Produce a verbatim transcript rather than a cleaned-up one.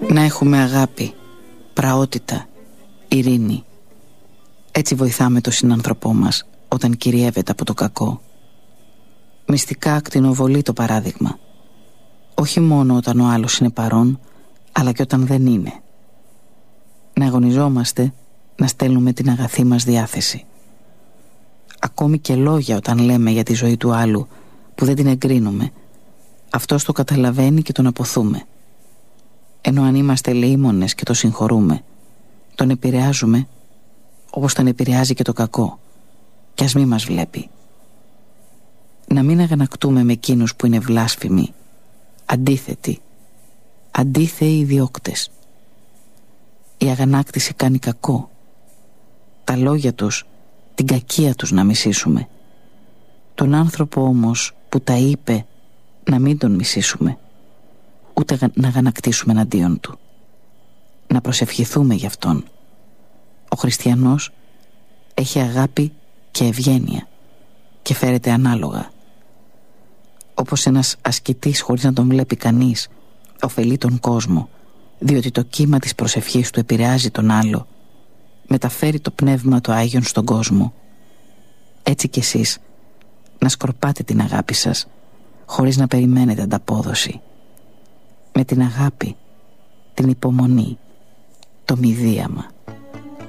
Να έχουμε αγάπη, πραότητα, ειρήνη. Έτσι βοηθάμε τον συνάνθρωπό μας όταν κυριεύεται από το κακό. Μυστικά ακτινοβολεί το παράδειγμα. Όχι μόνο όταν ο άλλος είναι παρόν, αλλά και όταν δεν είναι. Να αγωνιζόμαστε να στέλνουμε την αγαθή μας διάθεση. Ακόμη και λόγια όταν λέμε για τη ζωή του άλλου που δεν την εγκρίνουμε, αυτός το καταλαβαίνει και τον αποθούμε. Ενώ αν είμαστε λίμωνες και το συγχωρούμε, τον επηρεάζουμε όπως τον επηρεάζει και το κακό, κι ας μη μας βλέπει. Να μην αγανακτούμε με εκείνους που είναι βλάσφημοι, αντίθετοι, αντίθεοι ιδιόκτες. Η αγανάκτηση κάνει κακό. Τα λόγια τους, την κακία τους να μισήσουμε. Τον άνθρωπο όμως που τα είπε να μην τον μισήσουμε, ούτε να αγανακτήσουμε εναντίον του. Να προσευχηθούμε γι' αυτόν. Ο χριστιανός έχει αγάπη και ευγένεια και φέρεται ανάλογα. Όπως ένας ασκητής χωρίς να τον βλέπει κανείς ωφελεί τον κόσμο, διότι το κύμα της προσευχής του επηρεάζει τον άλλο, μεταφέρει το πνεύμα του Άγιον στον κόσμο. Έτσι κι εσείς να σκορπάτε την αγάπη σας χωρίς να περιμένετε ανταπόδοση. Με την αγάπη, την υπομονή, το μηδίαμα.